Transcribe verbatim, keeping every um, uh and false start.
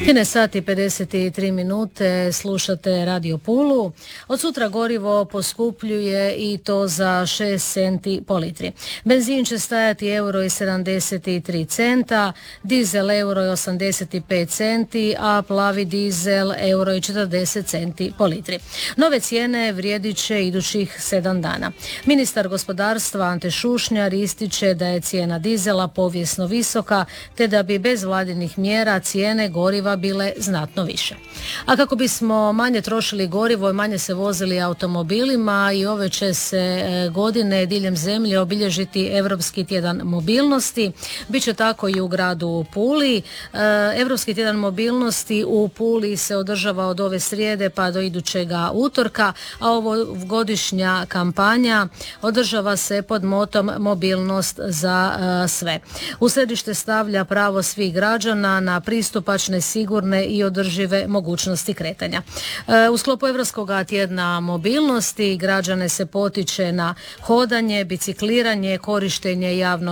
trinaesት sati pedeset tri minute, slušate Radio Pulu. Od sutra gorivo poskupljuje i to za šest centi po litri. Benzin će stajati euro i sedamdeset tri centa, dizel euro i osamdeset pet centi, a plavi dizel euro i četrdeset centi po litri. Nove cijene vrijedit će idućih sedam dana. Ministar gospodarstva Ante Šušnjar ističe da je cijena dizela povijesno visoka, te da bi bez vladinih mjera cijene goriva bile znatno više. A kako bismo manje trošili gorivo i manje se vozili automobilima, i ove će se godine diljem zemlje obilježiti Europski tjedan mobilnosti. Biće tako i u gradu Puli. Europski tjedan mobilnosti u Puli se održava od ove srijede pa do idućega utorka, a ovogodišnja kampanja održava se pod motom mobilnost za sve. U središte stavlja pravo svih građana na pristupačne, sigurne i održive mogućnosti kretanja. U sklopu Europskog tjedna mobilnosti građane se potiče na hodanje, bicikliranje, korištenje javnog